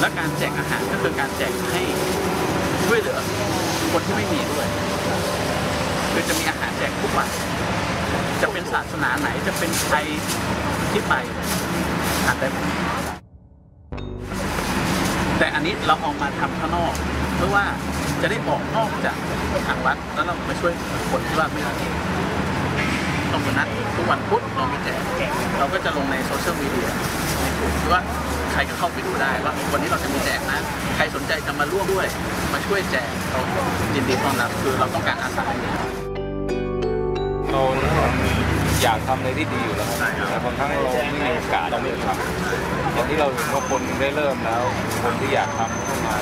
และการแจกอาหารก็คือการแจกให้ช่วยเหลือคนที่ไม่มีด้วยคือจะมีอาหารแจกทุกวันจะเป็นศาสนาไหนจะเป็นใครที่ไปทานได้หมดแต่อันนี้เราเอามาทำข้างนอกเพื่อว่าจะได้ออกนอกจากทางวัดแล้วเรามาช่วยคนที่ว่าไม่มีตรงนั้นทุกวันพุธเรามีแจกเราก็จะลงในโซเชียลมีเดียในกลุ่มว่าใครก็เข้าไปดูได้ว่าวันนี้เราจะมีแจกนะใครสนใจจะมาร่วมด้วยมาช่วยแจกเรายินดีต้อนรับคือเราต้องการอาสาเราอยากทำอะไรที่ดีอยู่แล้วแต่บางครั้งเราไม่มีโอกาสเราไม่ทำอย่างที่เราเห็นว่าคนได้เริ่มแล้วคนที่อยากทำก็มา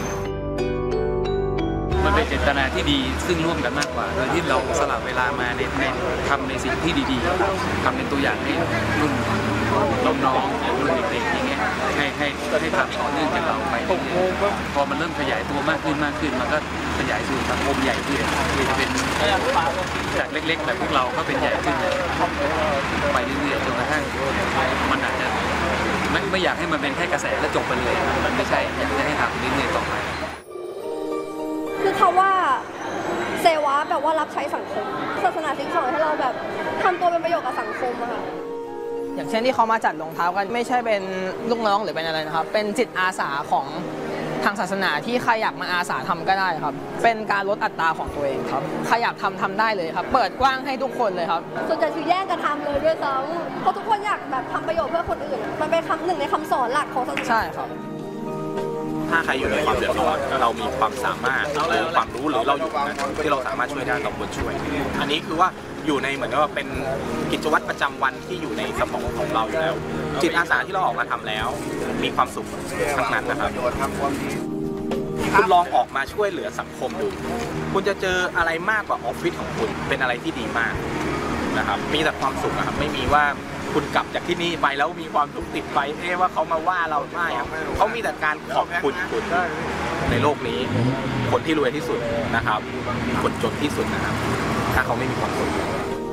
มันเป็นเจตนาที่ดีซึ่งร่วมกันมากกว่าโดยที่เราสละเวลามาในทำในสิ่งที่ดีๆทำเป็นตัวอย่างให้รุ่นน้องๆรุ่นเด็กๆอย่างเงี้ยให้ทำต่อเนื่องจากเราไปพอมันเริ่มขยายตัวมากขึ้นมันก็ขยายสู่สังคมใหญ่ขึ้นคือจะเป็นจากเล็กๆแบบพวกเราก็เป็นใหญ่ขึ้นไปเรื่อยๆจนกระทั่งมันอาจจะไม่อยากให้มันเป็นแค่กระแสแล้วจบไปเลยมันไม่ใช่อยากจะให้ทำเรื่อยๆต่อไปคือเขาว่าเซวะแบบว่ารับใช้สังคมศาสนาสิ่งสอนให้เราแบบทำตัวเป็นประโยชน์กับสังคมอะค่ะอย่างเช่นที่เขามาจัดรองเท้ากันไม่ใช่เป็นลูกน้องหรือเป็นอะไรนะครับเป็นจิตอาสาของทางศาสนาที่ใครอยากมาอาสาทำก็ได้ครับเป็นการลดอัตราของตัวเองครับใครอยากทำได้เลยครับเปิดกว้างให้ทุกคนเลยครับส่วนใหญ่คือแย่งกันทำเลยด้วยซ้ำเพราะทุกคนอยากแบบทำประโยชน์เพื่อคนอื่นมันเป็นหนึ่งในคำสอนหลักของศาสนาใช่ครับถ้าใครอยู่ในความเดือดร้อนเรามีความสามารถเราความรู้หรือเราอยู่ที่เราสามารถช่วยได้เราควรช่วย อันนี้คือว่าอยู่ในเหมือนว่าเป็นกิจวัตรประจำวันที่อยู่ในสมองของเราอยู่แล้วจิตอาสาที่เราออกมาทำแล้วมีความสุขทั้งนั้นนะครับคุณลองออกมาช่วยเหลือสังคมดูคุณจะเจออะไรมากกว่าออฟฟิศของคุณเป็นอะไรที่ดีมากนะครับมีแต่ความสุขนะครับไม่มีว่าคุณกลับจากที่นี่ไปแล้วมีความทุกข์ติดไปว่าเขามาว่าเราไม่ครับเขามีแต่การขอบคุณคุณในโลกนี้คนที่รวยที่สุดนะครับคนจนที่สุดนะครับถ้าเขาไม่มีความสุข